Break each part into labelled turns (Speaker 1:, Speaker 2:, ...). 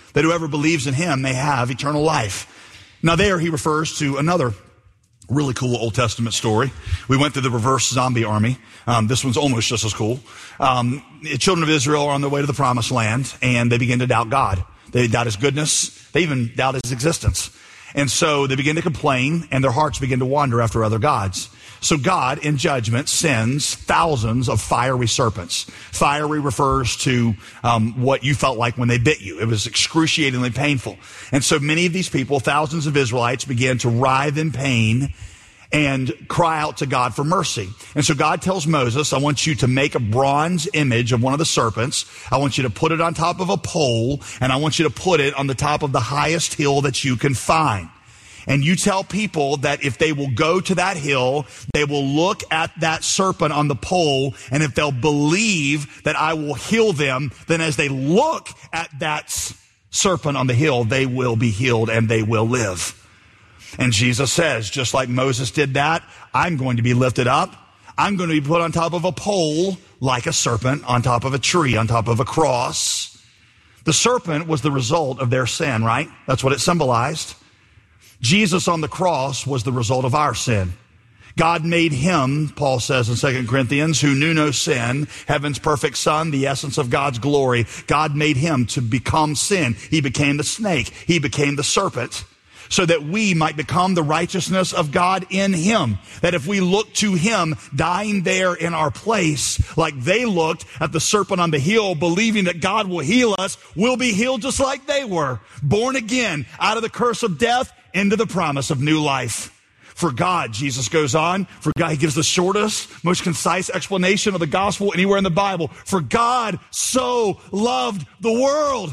Speaker 1: that whoever believes in him may have eternal life. Now there he refers to another really cool Old Testament story. We went through the reverse zombie army. This one's almost just as cool. The children of Israel are on their way to the promised land, and they begin to doubt God. They doubt his goodness. They even doubt his existence. And so they begin to complain, and their hearts begin to wander after other gods. So God, in judgment, sends thousands of fiery serpents. Fiery refers to what you felt like when they bit you. It was excruciatingly painful. And so many of these people, thousands of Israelites, began to writhe in pain and cry out to God for mercy. And so God tells Moses, I want you to make a bronze image of one of the serpents. I want you to put it on top of a pole, and I want you to put it on the top of the highest hill that you can find. And you tell people that if they will go to that hill, they will look at that serpent on the pole, and if they'll believe that I will heal them, then as they look at that serpent on the hill, they will be healed and they will live. And Jesus says, just like Moses did that, I'm going to be lifted up. I'm going to be put on top of a pole like a serpent, on top of a tree, on top of a cross. The serpent was the result of their sin, right? That's what it symbolized. Jesus on the cross was the result of our sin. God made him, Paul says in 2 Corinthians, who knew no sin, heaven's perfect son, the essence of God's glory. God made him to become sin. He became the snake. He became the serpent, so that we might become the righteousness of God in him. That if we look to him dying there in our place, like they looked at the serpent on the hill, believing that God will heal us, we'll be healed just like they were. Born again, out of the curse of death, into the promise of new life. For God, Jesus goes on, for God, he gives the shortest, most concise explanation of the gospel anywhere in the Bible. For God so loved the world.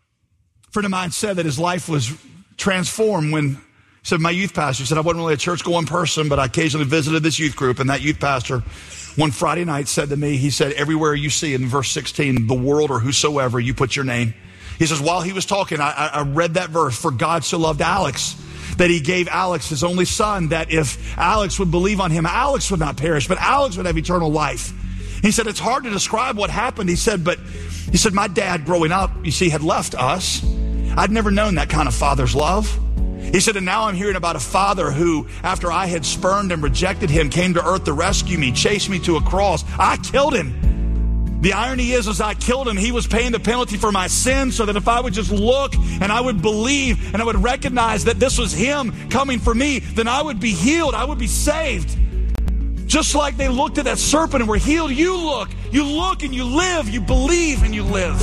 Speaker 1: A friend of mine said that his life was transformed when, he said, my youth pastor said, I wasn't really a church-going person, but I occasionally visited this youth group, and that youth pastor one Friday night said to me, he said, everywhere you see in verse 16, the world or whosoever, you put your name. He says, while he was talking, I read that verse, for God so loved Alex, that he gave Alex his only son, that if Alex would believe on him, Alex would not perish, but Alex would have eternal life. He said, it's hard to describe what happened. He said, my dad growing up, you see, had left us. I'd never known that kind of father's love. He said, and now I'm hearing about a father who, after I had spurned and rejected him, came to earth to rescue me, chased me to a cross. I killed him. The irony is, as I killed him, he was paying the penalty for my sin, so that if I would just look and I would believe and I would recognize that this was him coming for me, then I would be healed. I would be saved. Just like they looked at that serpent and were healed, you look and you live, you believe and you live.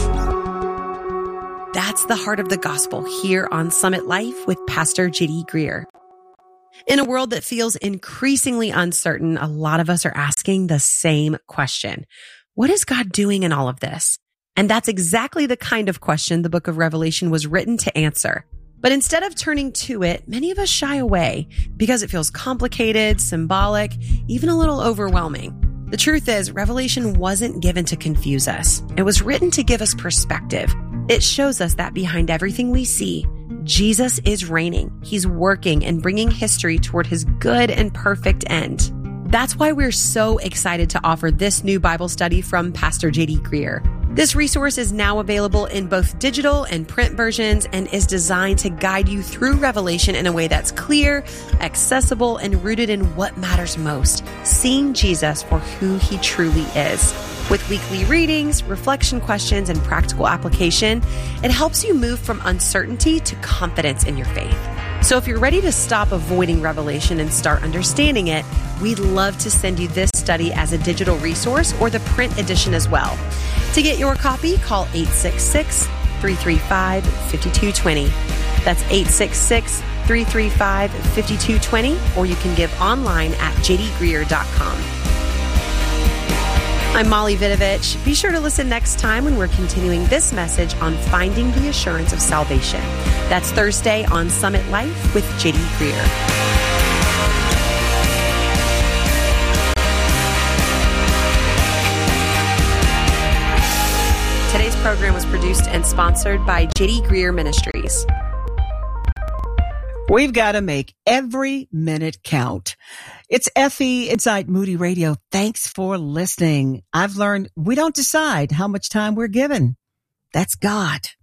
Speaker 2: That's the heart of the gospel here on Summit Life with Pastor J.D. Greear. In a world that feels increasingly uncertain, a lot of us are asking the same question. What is God doing in all of this? And that's exactly the kind of question the book of Revelation was written to answer. But instead of turning to it, many of us shy away because it feels complicated, symbolic, even a little overwhelming. The truth is, Revelation wasn't given to confuse us. It was written to give us perspective. It shows us that behind everything we see, Jesus is reigning. He's working and bringing history toward his good and perfect end. That's why we're so excited to offer this new Bible study from Pastor J.D. Greear. This resource is now available in both digital and print versions and is designed to guide you through Revelation in a way that's clear, accessible, and rooted in what matters most, seeing Jesus for who he truly is. With weekly readings, reflection questions, and practical application, it helps you move from uncertainty to confidence in your faith. So if you're ready to stop avoiding Revelation and start understanding it, we'd love to send you this study as a digital resource or the print edition as well. To get your copy, call 866-335-5220. That's 866-335-5220, or you can give online at jdgreear.com. I'm Molly Vidovich. Be sure to listen next time when we're continuing this message on finding the assurance of salvation. That's Thursday on Summit Life with J.D. Greear. Today's program was produced and sponsored by J.D. Greear Ministries.
Speaker 3: We've got to make every minute count. It's Effie inside Moody Radio. Thanks for listening. I've learned we don't decide how much time we're given. That's God.